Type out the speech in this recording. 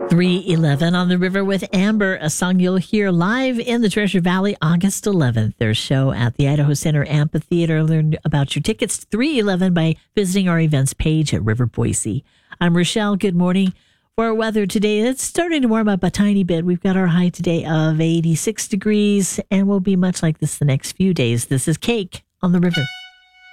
3:11 on the River with Amber, a song you'll hear live in the Treasure Valley August 11th. Their show at the Idaho Center Amphitheater. Learn about your tickets to 3:11 by visiting our events page at River Boise. I'm Rochelle. Good morning. For our weather today, it's starting to warm up a tiny bit. We've got our high today of 86 degrees, and we'll be much like this the next few days. This is Cake on the River.